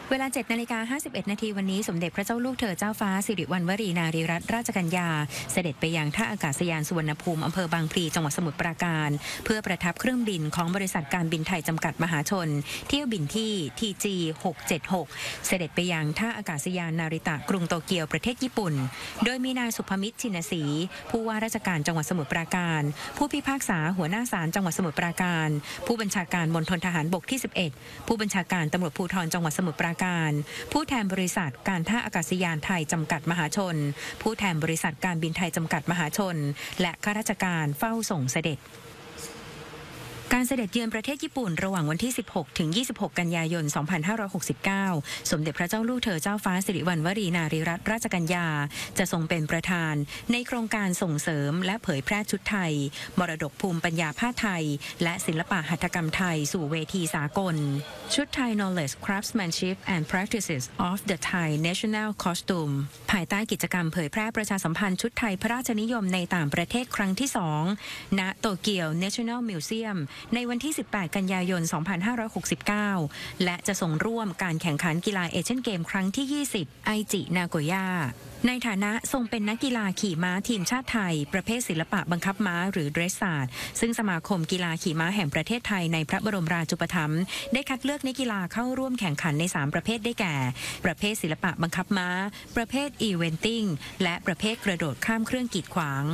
เวลา 7:51 นาทีวันนี้สมเด็จพระเจ้าลูกเธอเจ้าฟ้าสิริวัณวรีนารีรัตนราชกัญญาเสด็จไปยังท่าอากาศยานสุวรรณภูมิอำเภอบางพลีจังหวัดสมุทรปราการเพื่อประทับเครื่องบินของบริษัทการบินไทยจำกัดมหาชนเที่ยวบินที่ TG 676เสด็จไปยังท่าอากาศยานนาริตะกรุงโตเกียวประเทศญี่ปุ่นโดยมีนายสุภมิตรชินศรีผู้ว่าราชการจังหวัดสมุทรปราการผู้พิพากษาหัวหน้าศาลจังหวัดสมุทรปราการผู้บัญชาการมณฑลทหารบกที่11ผู้บัญชาการตำรวจภูธรจังหวัดสมุทรปราการผู้แทนบริษัทการท่าอากาศยานไทยจำกัดมหาชนผู้แทนบริษัทการบินไทยจำกัดมหาชนและข้าราชการเฝ้าส่งเสด็จการเสด็จเยือนประเทศญี่ปุ่นระหว่างวันที่ 16 ถึง 26 กันยายน 2569 สมเด็จพระเจ้าลูกเธอเจ้าฟ้าสิริวัณวรีนารีรัตนราชกัญญาจะทรงเป็นประธานในโครงการส่งเสริมและเผยแพร่ชุดไทยมรดกภูมิปัญญาผ้าไทยและศิลปะหัตถกรรมไทยสู่เวทีสากลชุดไทย Knowledge Craftsmanship and Practices of the Thai National Costume ภายใต้กิจกรรมเผยแพร่ประชาสัมพันธ์ชุดไทยพระราชนิยมในต่างประเทศครั้งที่ 2 ณ โตเกียว National Museumในวันที่ 18 กันยายน 2569 และจะส่งร่วมการแข่งขันกีฬาเอเชียนเกมครั้งที่ 20 ไอจินาโกย่าในฐานะทรงเป็นนักกีฬาขี่ม้าทีมชาติไทยประเภทศิลปะบังคับม้าหรือเดรสซาร์ดซึ่งสมาคมกีฬาขี่ม้าแห่งประเทศไทยในพระบรมราชูปถัมภ์ได้คัดเลือกนักกีฬาเข้าร่วมแข่งขันใน 3 ประเภทได้แก่ประเภทศิลปะบังคับม้าประเภทอีเวนติ้งและประเภทกระโดดข้ามเครื่องกีดขวาง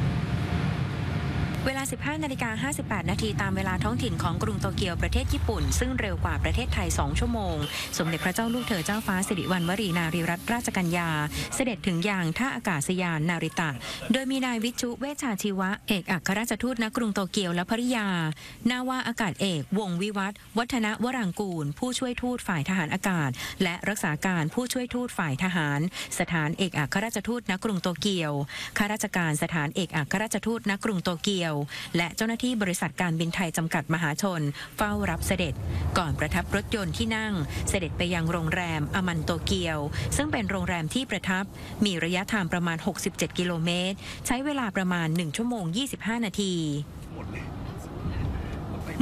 เวลา 15:58 นาทีตามเวลาท้องถิ่นของกรุงโตเกียวประเทศญี่ปุ่นซึ่งเร็วกว่าประเทศไทย 2 ชั่วโมงสมเด็จพระเจ้าลูกเธอเจ้าฟ้าสิริวัณวรีนารีรัตนราชกัญญาเสด็จถึงยังท่าอากาศยานนาริตะโดยมีนายวิชุเวชชาชีวะเอกอัครราชทูตณกรุงโตเกียวและภริยานาวาอากาศเอกวงศ์วิวัฒน์วัฒนวรางกูลผู้ช่วยทูตฝ่ายทหารอากาศและรักษาการผู้ช่วยทูตฝ่ายทหารสถานเอกอัครราชทูตณกรุงโตเกียวข้าราชการสถานเอกอัครราชทูตณกรุงโตเกียวและเจ้าหน้าที่บริษัทการบินไทยจำกัดมหาชนเฝ้ารับเสด็จก่อนประทับรถยนต์ที่นั่งเสด็จไปยังโรงแรมอมันโตเกียวซึ่งเป็นโรงแรมที่ประทับมีระยะทางประมาณ67 กิโลเมตรใช้เวลาประมาณ1 ชั่วโมง 25 นาที